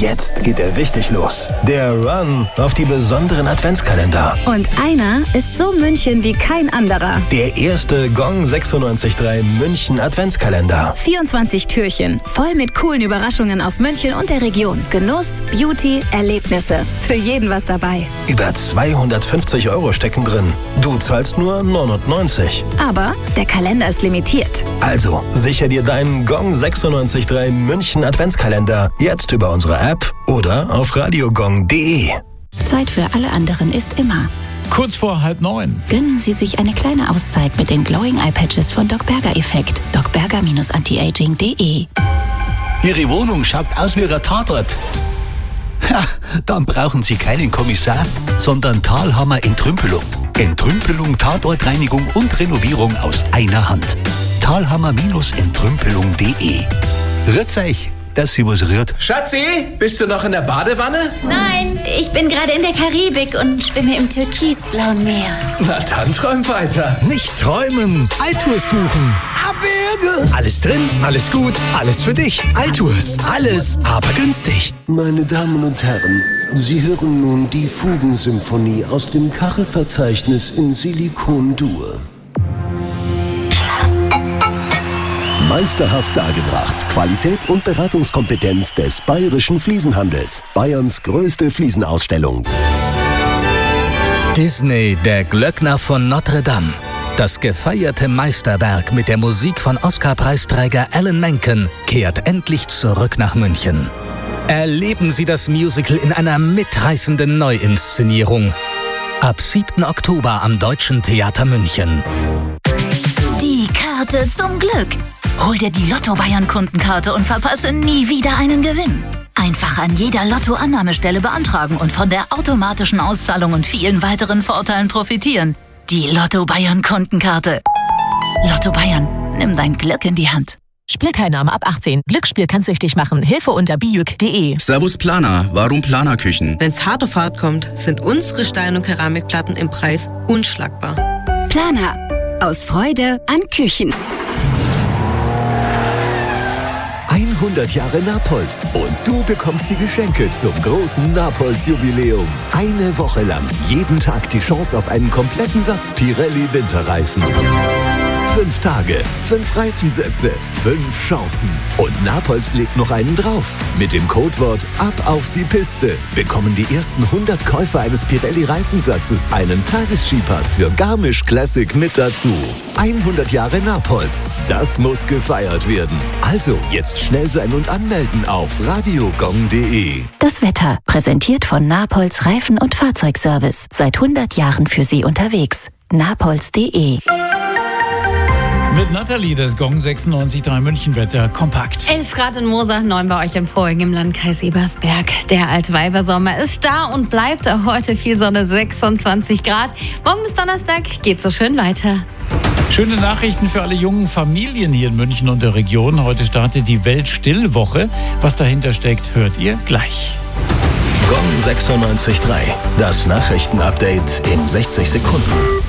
Jetzt geht er richtig los. Der Run auf die besonderen Adventskalender. Und einer ist so München wie kein anderer. Der erste Gong 96.3 München Adventskalender. 24 Türchen, voll mit coolen Überraschungen aus München und der Region. Genuss, Beauty, Erlebnisse. Für jeden was dabei. Über 250 € stecken drin. Du zahlst nur 99. Aber der Kalender ist limitiert. Also, sicher dir deinen Gong 96.3 München Adventskalender jetzt über unsere App oder auf radiogong.de. Zeit für alle anderen ist immer. Kurz vor 8:30. Gönnen Sie sich eine kleine Auszeit mit den Glowing Eye Patches von Doc Berger Effekt. docberger-antiaging.de. Ihre Wohnung schaut aus wie ein Tatort. Ja, dann brauchen Sie keinen Kommissar, sondern Thalhammer Entrümpelung. Entrümpelung, Tatortreinigung und Renovierung aus einer Hand. Thalhammer-entrümpelung.de. Rührt's euch, dass sie was rührt. Schatzi, bist du noch in der Badewanne? Nein, ich bin gerade in der Karibik und schwimme im türkisblauen Meer. Na dann träum weiter. Nicht träumen, Altours buchen. Abberge. Alles drin, alles gut, alles für dich. Altours, alles, aber günstig. Meine Damen und Herren, Sie hören nun die Fugensymphonie aus dem Kachelverzeichnis in Silikon-Dur. Meisterhaft dargebracht. Qualität und Beratungskompetenz des Bayerischen Fliesenhandels. Bayerns größte Fliesenausstellung. Disney, der Glöckner von Notre Dame. Das gefeierte Meisterwerk mit der Musik von Oscar-Preisträger Alan Menken kehrt endlich zurück nach München. Erleben Sie das Musical in einer mitreißenden Neuinszenierung. Ab 7. Oktober am Deutschen Theater München. Die Karte zum Glück. Hol dir die Lotto-Bayern-Kundenkarte und verpasse nie wieder einen Gewinn. Einfach an jeder Lotto-Annahmestelle beantragen und von der automatischen Auszahlung und vielen weiteren Vorteilen profitieren. Die Lotto-Bayern-Kundenkarte. Lotto Bayern, nimm dein Glück in die Hand. Spielteilnahme ab 18. Glücksspiel kann süchtig machen. Hilfe unter bijuk.de. Servus Planer. Warum Planerküchen? Wenn's hart auf hart kommt, sind unsere Stein- und Keramikplatten im Preis unschlagbar. Planer. Aus Freude an Küchen. 100 Jahre Napolz und du bekommst die Geschenke zum großen Napolz-Jubiläum. Eine Woche lang, jeden Tag die Chance auf einen kompletten Satz Pirelli Winterreifen. 5 Tage, 5 Reifensätze, 5 Chancen. Und Napolz legt noch einen drauf. Mit dem Codewort Ab auf die Piste bekommen die ersten 100 Käufer eines Pirelli-Reifensatzes einen Tagesskipass für Garmisch Classic mit dazu. 100 Jahre Napolz, das muss gefeiert werden. Also jetzt schnell sein und anmelden auf radiogong.de. Das Wetter, präsentiert von Napolz Reifen- und Fahrzeugservice. Seit 100 Jahren für Sie unterwegs. napolz.de. Mit Nathalie, das Gong 96.3 Münchenwetter kompakt. 11 Grad in Moosach, 9 bei euch in Poing im Landkreis Ebersberg. Der Altweibersommer ist da und bleibt. Heute viel Sonne, 26 Grad. Morgen bis Donnerstag geht's so schön weiter. Schöne Nachrichten für alle jungen Familien hier in München und der Region. Heute startet die Weltstillwoche. Was dahinter steckt, hört ihr gleich. Gong 96.3, das Nachrichtenupdate in 60 Sekunden.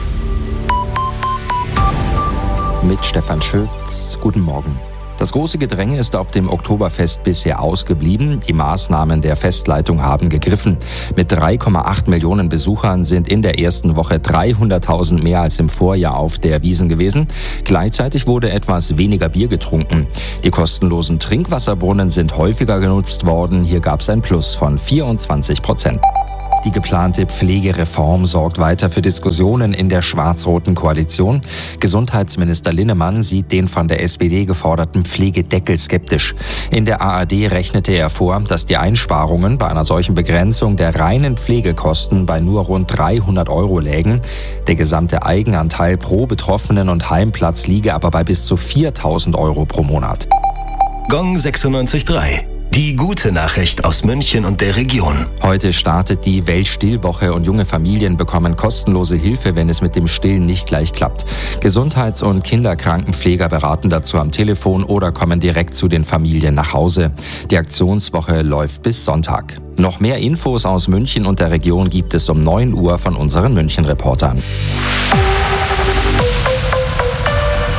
Mit Stefan Schütz. Guten Morgen. Das große Gedränge ist auf dem Oktoberfest bisher ausgeblieben. Die Maßnahmen der Festleitung haben gegriffen. Mit 3,8 Millionen Besuchern sind in der ersten Woche 300.000 mehr als im Vorjahr auf der Wiesn gewesen. Gleichzeitig wurde etwas weniger Bier getrunken. Die kostenlosen Trinkwasserbrunnen sind häufiger genutzt worden. Hier gab es ein Plus von 24%. Die geplante Pflegereform sorgt weiter für Diskussionen in der schwarz-roten Koalition. Gesundheitsminister Linnemann sieht den von der SPD geforderten Pflegedeckel skeptisch. In der ARD rechnete er vor, dass die Einsparungen bei einer solchen Begrenzung der reinen Pflegekosten bei nur rund 300 € lägen. Der gesamte Eigenanteil pro Betroffenen und Heimplatz liege aber bei bis zu 4.000 € pro Monat. Gong 96.3. Die gute Nachricht aus München und der Region. Heute startet die Weltstillwoche und junge Familien bekommen kostenlose Hilfe, wenn es mit dem Stillen nicht gleich klappt. Gesundheits- und Kinderkrankenpfleger beraten dazu am Telefon oder kommen direkt zu den Familien nach Hause. Die Aktionswoche läuft bis Sonntag. Noch mehr Infos aus München und der Region gibt es um 9 Uhr von unseren München-Reportern.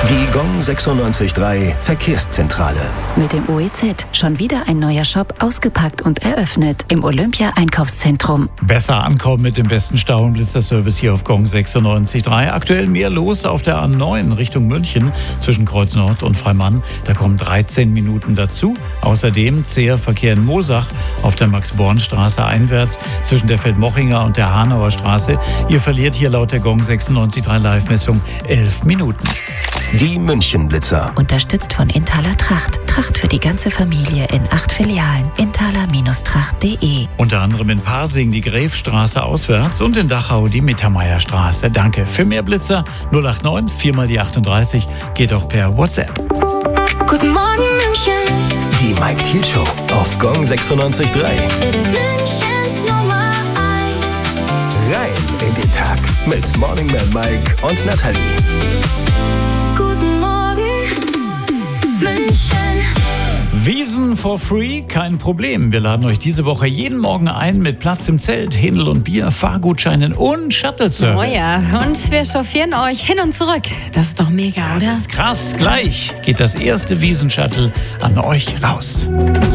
Die Gong 96.3 Verkehrszentrale. Mit dem OEZ schon wieder ein neuer Shop ausgepackt und eröffnet im Olympia-Einkaufszentrum. Besser ankommen mit dem besten Stau- und Blitzerservice hier auf Gong 96.3. Aktuell mehr los auf der A9 Richtung München zwischen Kreuz Nord und Freimann. Da kommen 13 Minuten dazu. Außerdem zäher Verkehr in Moosach auf der Max-Born-Straße einwärts zwischen der Feldmochinger und der Hanauer Straße. Ihr verliert hier laut der Gong 96.3 Live-Messung 11 Minuten. Die München-Blitzer. Unterstützt von Inthaler Tracht. Tracht für die ganze Familie in 8 Filialen. Inthaler-Tracht.de. Unter anderem in Pasing die Gräfstraße auswärts und in Dachau die Mittermeierstraße. Danke. Für mehr Blitzer 089 4 mal die 38 geht auch per WhatsApp. Guten Morgen München. Die Mike Thiel Show auf Gong 96.3. Münchens Nummer 1. Rein in den Tag mit Morning Man Mike und Nathalie. Guten Morgen München. Wiesen for free, kein Problem. Wir laden euch diese Woche jeden Morgen ein mit Platz im Zelt, Händel und Bier, Fahrgutscheinen und Shuttle-Service. Oh ja, und wir chauffieren euch hin und zurück. Das ist doch mega, oder? Das ist krass. Gleich geht das erste Wiesen-Shuttle an euch raus.